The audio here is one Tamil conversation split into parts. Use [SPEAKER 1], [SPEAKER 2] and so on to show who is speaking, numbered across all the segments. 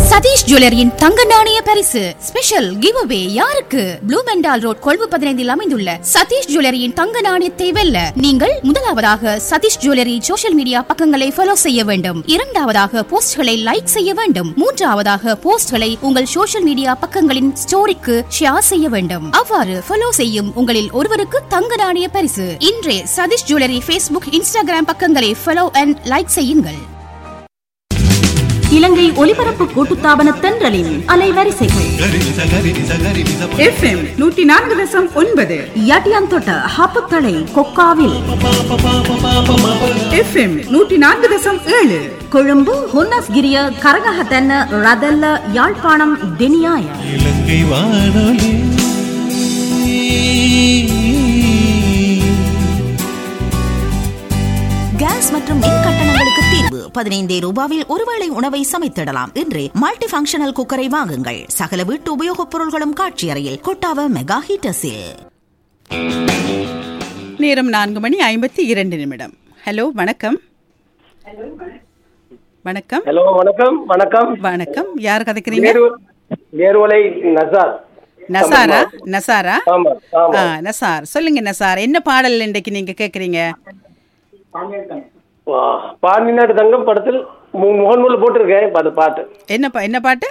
[SPEAKER 1] சதீஷ் ஜுவல்லரியின் தங்க நாணய பரிசு ஸ்பெஷல் கிவ் அவே யாருக்கு? ப்ளூ மெண்டால் ரோட் கொழும்பு 15 அமைந்துள்ள சதீஷ் ஜுவல்லரியின் தங்க நாணயத்தை வெல்ல நீங்கள் முதலாவதாக சதீஷ் ஜுவல்லரி சோஷியல் மீடியா பக்கங்களை ஃபாலோ செய்ய வேண்டும். இரண்டாவதாக போஸ்ட்களை லைக் செய்ய வேண்டும். மூன்றாவதாக போஸ்ட்களை உங்கள் சோஷியல் மீடியா பக்கங்களின் ஸ்டோரிக்கு ஷேர் செய்ய வேண்டும். அவ்வாறு ஃபாலோ செய்யும் உங்களில் ஒருவருக்கு தங்க நாணய பரிசு. இன்றே சதீஷ் ஜுவல்லரி ஃபேஸ்புக், இன்ஸ்டாகிராம் பக்கங்களை ஃபாலோ அண்ட் லைக் செய்யுங்கள்.
[SPEAKER 2] இலங்கை ஒலிபரப்பு கூட்டுத்தாபன தென்றலின் அலைவரிசைகள் FM 104.9 யாட்டியாந்தோட்ட ஹாப்புத்தளை கொக்காவில், FM 104.7 கொழும்பு ஹொன்னஸ்கிரிய கரகஹத்தன ரதல்ல யாழ்ப்பாணம் தெனியாய இலங்கை வானொலி.
[SPEAKER 3] கேஸ் மற்றும் மின் கட்டணங்களுக்கு தீர்வு 15 ரூபாவில் ஒருவேளை உணவை சமைத்திடலாம். இன்று மல்டி பங்கஷனல் குக்கரை வாங்குங்கள். சகல வீட்டு உபயோகப் பொருள்களும் காட்சி அறையில் கொட்டாவ மெகா ஹீட்டர்ஸில்.
[SPEAKER 4] நேரம் 4:52. ஹலோ, வணக்கம். வணக்கம்.
[SPEAKER 5] ஹலோ, வணக்கம். வணக்கம்.
[SPEAKER 4] வணக்கம். யார் கதைக்கிறீங்க?
[SPEAKER 5] நேர்வலை நசார்.
[SPEAKER 4] நசாரா? நசாரா?
[SPEAKER 5] ஆமா, ஆமா.
[SPEAKER 4] நசார், சொல்லுங்க நசார், என்ன பாடல் இன்றைக்கு நீங்க கேக்குறீங்க?
[SPEAKER 5] பாண்டிநாடு தங்கம் படத்தில் முகநூல் போட்டிருக்கேன் பாட்டு.
[SPEAKER 4] என்ன பாட்டு?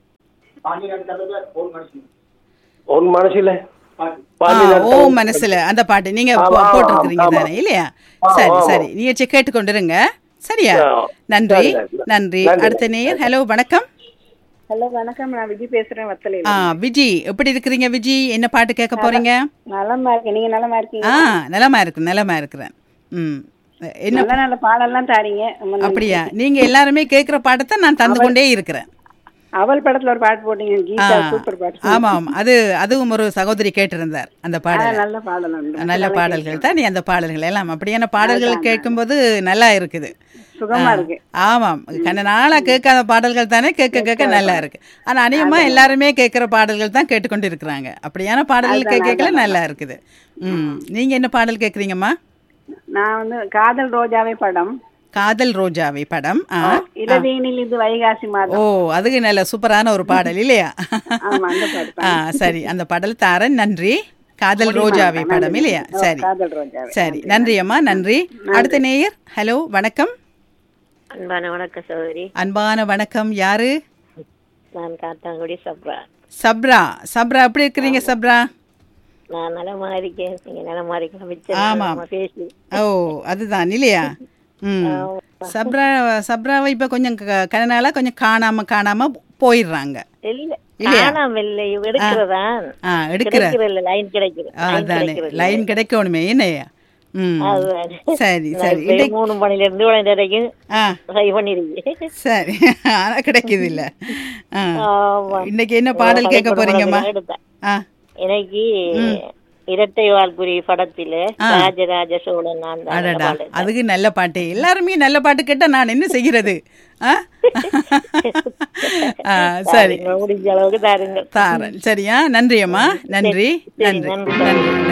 [SPEAKER 5] உன் மனசுல
[SPEAKER 4] ஓ மனசுல அந்த பாட்டு நீங்க போட்டிருக்கீங்க தானே, இல்லையா? சரி சரி, நீங்க கேட்டுக்கொண்டிருங்க. சரியா? நன்றி நன்றி. அடுத்த நேயர். ஹலோ, வணக்கம்.
[SPEAKER 6] ஹலோ, வணக்கம். நான் விஜி பேசுறேன், வத்தலை.
[SPEAKER 4] விஜி, எப்படி இருக்கிறீங்க விஜி? என்ன பாட்டு கேட்க போறீங்க?
[SPEAKER 6] நலமா இருக்கேன். நீங்க நலமா இருக்கீங்க?
[SPEAKER 4] நலமா இருக்கிறேன். என்ன
[SPEAKER 6] நல்ல பாடெல்லாம் தாரீங்க.
[SPEAKER 4] அப்படியா? நீங்க எல்லாருமே கேக்குற பாட்டத்தை நான் தந்து கொண்டே இருக்கிறேன்.
[SPEAKER 6] அவள் படத்துல ஒரு பாட்டு போட்டீங்க, கீதா, சூப்பர் பாட்டு.
[SPEAKER 4] ஆமா, அதுவும் ஒரு சகோதரி கேட்டிருந்தார் அந்த பாடல்.
[SPEAKER 6] நல்ல பாடல்,
[SPEAKER 4] நல்ல பாடல்கள் தான். நீ அந்த பாடல்கள் எல்லாம் அப்படியான பாடல்கள் கேட்கும்போது நல்லா இருக்குது,
[SPEAKER 6] சுகமா இருக்கு.
[SPEAKER 4] ஆமாம், கண்ண நாளா கேட்காத பாடல்கள் தானே கேட்க நல்லா இருக்கு. ஆனா அநேகமா எல்லாருமே கேட்கிற பாடல்கள் தான் கேட்டுக்கொண்டு இருக்கிறாங்க. அப்படியான பாடல்கள் கேட்கல நல்லா இருக்குது. நீங்க என்ன பாடல் கேக்குறீங்கம்மா?
[SPEAKER 6] நான் வந்து காதல் ரோஜாவே படம்.
[SPEAKER 4] காதல் ரோஜாவே படம்.
[SPEAKER 6] இளவேனில் இது வைகாசி மாதம்.
[SPEAKER 4] ஓ, அதுக்கு நல்ல சூப்பரான ஒரு பாடல், இல்லையா? சரி, அந்த பாடல் தாரன். நன்றி. காதல் ரோஜாவே படம், இல்லையா? சரி சரி, நன்றி அம்மா, நன்றி. அடுத்த நேயர். ஹலோ, வணக்கம்.
[SPEAKER 7] அன்பான வணக்கம் சகோதரி.
[SPEAKER 4] அன்பான வணக்கம். யாரு?
[SPEAKER 7] நான் காத்தாங்குடி சப்ரா.
[SPEAKER 4] சப்ரா எப்படி இருக்கிறீங்க சப்ரா?
[SPEAKER 7] நான் நலமா இருக்கேன். நீங்க நலமா இருக்கீங்க?
[SPEAKER 4] ஆமா, ஓ அதுதான், இல்லையா? சப்ராவை இப்ப கொஞ்சம் கனநாளா கொஞ்சம் காணாம போயிடுறாங்க. லைன் கிடைக்கணுமே, என்னையா? சரி சரி,
[SPEAKER 7] 3 மணில இருந்து வரைக்கும் ட்ரை பண்ணிருக்கீங்க.
[SPEAKER 4] சரி, ஆனா கிடைக்குது இல்ல. இன்னைக்கு என்ன பாடல் கேட்க போறீங்கம்மா?
[SPEAKER 7] எனக்கு இரட்டை வாழ்குறி படத்தில ராஜராஜ சோழன்.
[SPEAKER 4] அதுக்கு நல்ல பாட்டு. எல்லாருமே நல்ல பாட்டு கேட்டா நான் என்ன செய்கிறது? சரி,
[SPEAKER 7] முடிஞ்ச அளவுக்கு தாருங்க.
[SPEAKER 4] தாரன். சரியா? நன்றி அம்மா, நன்றி நன்றி நன்றி.